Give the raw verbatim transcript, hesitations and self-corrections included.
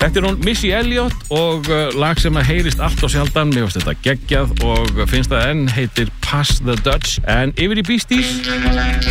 Þetta er hún Missy Elliott og lag sem að heyrist allt og sjaldan. Mér finnst þetta geggjað og finnst það enn heitir Pass the Dutch. En yfir í Beasties.